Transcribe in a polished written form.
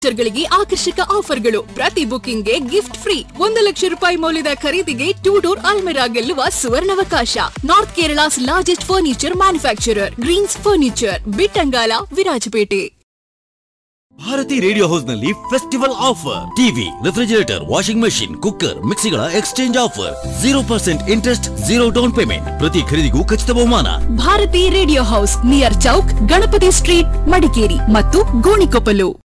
ಗಳಿಗೆ ಆಕರ್ಷಕ ಆಫರ್ಗಳು. ಪ್ರತಿ ಬುಕಿಂಗ್ಗೆ ಗಿಫ್ಟ್ ಫ್ರೀ. 1 ಲಕ್ಷ ರೂಪಾಯಿ ಮೌಲ್ಯದ ಖರೀದಿಗೆ 2 ಡೋರ್ ಅಲ್ಮೆರಾ ಗೆಲ್ಲುವ ಸುವರ್ಣಾವಕಾಶ. North Kerala's largest furniture manufacturer Green's furniture, Bittangala, Virajpet. Bharati radio house ನಲ್ಲಿ festival offer. TV, refrigerator, washing machine, cooker, ಮಿಕ್ಸಿಗಳ exchange offer. 0% interest, 0 down payment. ಪ್ರತಿ ಖರೀದಿಗೂ ಖಚಿತ ಬಹುಮಾನ. Bharati radio house, near Chowk, Ganapati street, Madikeri ಮತ್ತು ಗೋಣಿಕೊಪ್ಪಲು.